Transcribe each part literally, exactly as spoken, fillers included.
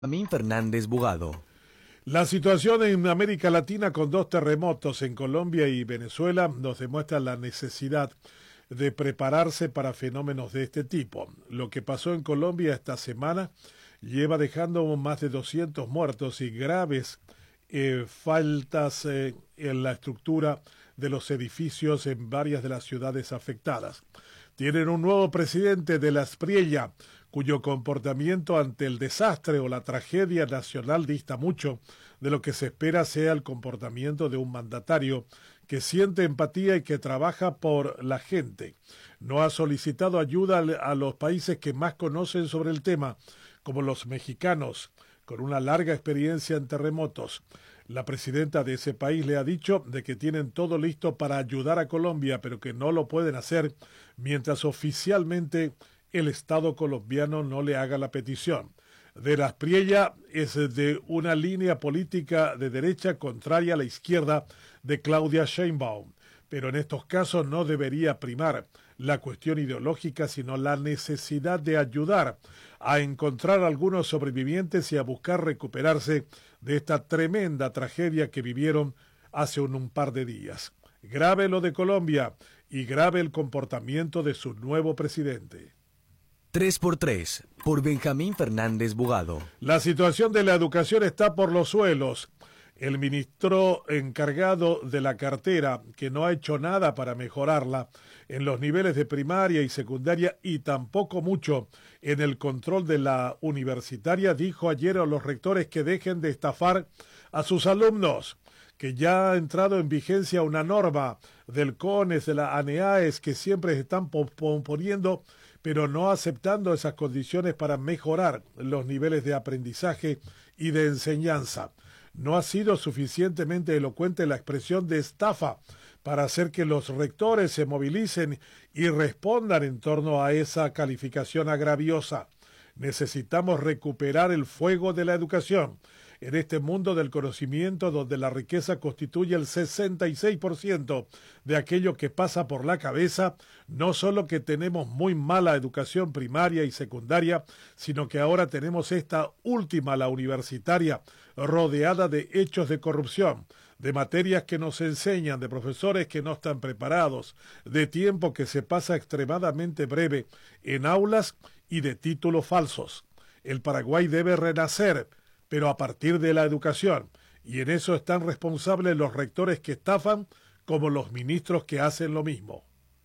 Benjamín Fernández Bugado. La situación en América Latina con dos terremotos en Colombia y Venezuela nos demuestra la necesidad de prepararse para fenómenos de este tipo. Lo que pasó en Colombia esta semana lleva dejando más de doscientos muertos y graves eh, faltas eh, en la estructura de los edificios en varias de las ciudades afectadas. Tienen un nuevo presidente de la Espriella, cuyo comportamiento ante el desastre o la tragedia nacional dista mucho de lo que se espera sea el comportamiento de un mandatario que siente empatía y que trabaja por la gente. No ha solicitado ayuda a los países que más conocen sobre el tema, como los mexicanos, con una larga experiencia en terremotos. La presidenta de ese país le ha dicho de que tienen todo listo para ayudar a Colombia, pero que no lo pueden hacer mientras oficialmente el Estado colombiano no le haga la petición. De la Espriella es de una línea política de derecha contraria a la izquierda de Claudia Sheinbaum, pero en estos casos no debería primar la cuestión ideológica, sino la necesidad de ayudar a encontrar a algunos sobrevivientes y a buscar recuperarse de esta tremenda tragedia que vivieron hace un, un par de días. Grave lo de Colombia y grave el comportamiento de su nuevo presidente. tres por tres, por Benjamín Fernández Bugado. La situación de la educación está por los suelos. El ministro encargado de la cartera, que no ha hecho nada para mejorarla en los niveles de primaria y secundaria y tampoco mucho en el control de la universitaria, dijo ayer a los rectores que dejen de estafar a sus alumnos, que ya ha entrado en vigencia una norma del CONES, de la ANEAES, que siempre están posponiendo, pero no aceptando esas condiciones para mejorar los niveles de aprendizaje y de enseñanza. No ha sido suficientemente elocuente la expresión de estafa para hacer que los rectores se movilicen y respondan en torno a esa calificación agraviosa. Necesitamos recuperar el fuego de la educación en este mundo del conocimiento donde la riqueza constituye el sesenta y seis por ciento de aquello que pasa por la cabeza. No solo que tenemos muy mala educación primaria y secundaria, sino que ahora tenemos esta última, la universitaria, rodeada de hechos de corrupción, de materias que nos enseñan, de profesores que no están preparados, de tiempo que se pasa extremadamente breve en aulas y de títulos falsos. El Paraguay debe renacer, pero a partir de la educación, y en eso están responsables los rectores que estafan como los ministros que hacen lo mismo.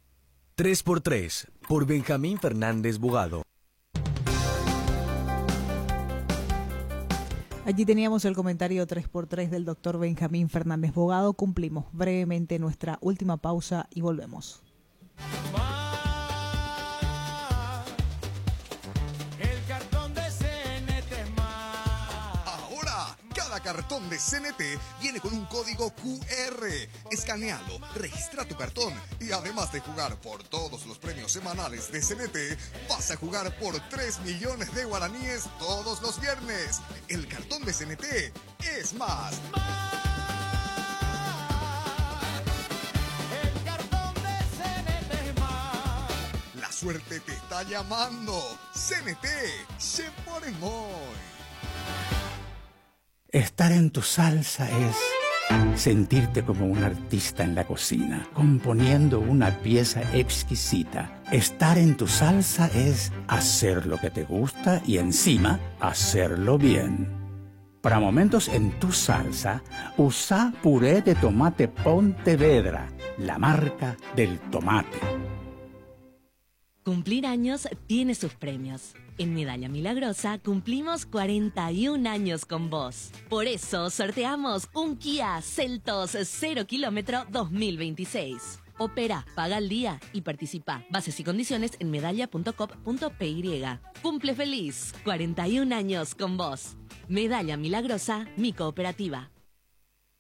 tres por tres, por Benjamín Fernández Bugado. Allí teníamos el comentario tres por tres del doctor Benjamín Fernández Bugado. Cumplimos brevemente nuestra última pausa y volvemos. Cartón de C N T viene con un código Q R. Escanealo, registra tu cartón y además de jugar por todos los premios semanales de C N T, vas a jugar por tres millones de guaraníes todos los viernes. El cartón de C N T es más. El cartón de C N T es más. La suerte te está llamando. C N T se pone muy. Estar en tu salsa es sentirte como un artista en la cocina, componiendo una pieza exquisita. Estar en tu salsa es hacer lo que te gusta y encima hacerlo bien. Para momentos en tu salsa, usa puré de tomate Pontevedra, la marca del tomate. Cumplir años tiene sus premios. En Medalla Milagrosa cumplimos cuarenta y un años con vos. Por eso sorteamos un Kia Seltos cero kilómetro dos mil veintiséis. Opera, paga al día y participa. Bases y condiciones en medalla punto com punto p y. Cumple feliz, cuarenta y un años con vos. Medalla Milagrosa, mi cooperativa.